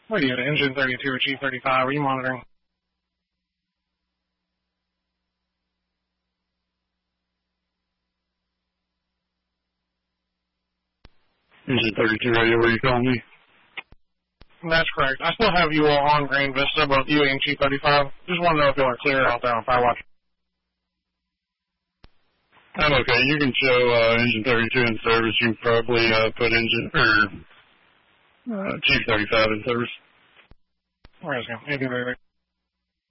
What are you, Engine 32 or Chief 35? Are you monitoring? Engine 32 radio, where you calling me? That's correct. I still have you all on Green Vista, both you and Chief 35. Just want to know if you are clear out there on Firewatch. I'm okay. You can show Engine 32 in service. You can probably put Chief 35 in service. Where is it? Anything,